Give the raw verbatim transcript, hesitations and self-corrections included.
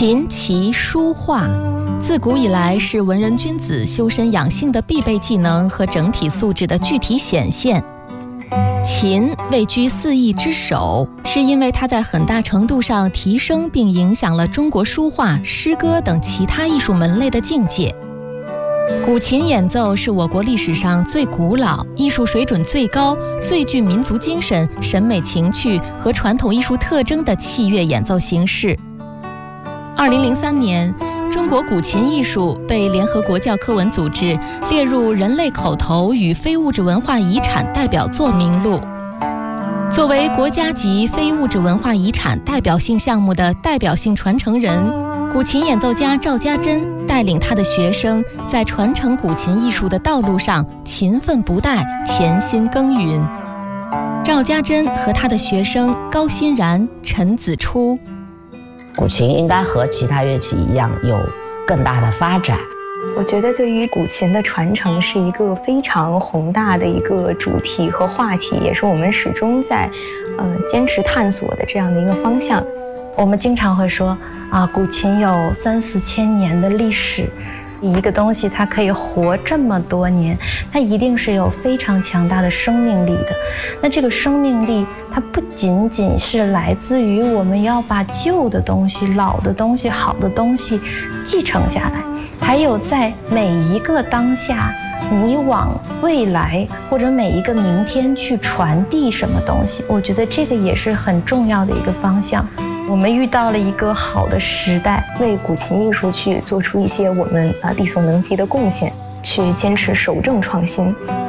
琴棋书画自古以来是文人君子修身养性的必备技能和整体素质的具体显现。琴位居四艺之首，是因为它在很大程度上提升并影响了中国书画、诗歌等其他艺术门类的境界。古琴演奏是我国历史上最古老、艺术水准最高、最具民族精神、审美情趣和传统艺术特征的器乐演奏形式。二零零三年，中国古琴艺术被联合国教科文组织列入人类口头与非物质文化遗产代表作名录。作为国家级非物质文化遗产代表性项目的代表性传承人，古琴演奏家赵家珍带领他的学生在传承古琴艺术的道路上勤奋不怠，潜心耕耘。赵家珍和他的学生高欣然、陈子初。 古琴应该和其他乐器一样有更大的发展。 我觉得对于古琴的传承是一个非常宏大的一个主题和话题，也是我们始终在呃坚持探索的这样的一个方向。 我们经常会说啊，古琴有三四千年的历史，一个东西它可以活这么多年，它一定是有非常强大的生命力的。那这个生命力它不仅仅是来自于我们要把旧的东西、老的东西、好的东西继承下来，还有在每一个当下你往未来或者每一个明天去传递什么东西。我觉得这个也是很重要的一个方向。我们遇到了一个好的时代， 为古琴艺术去做出一些我们啊力所能及的贡献，去坚持守正创新。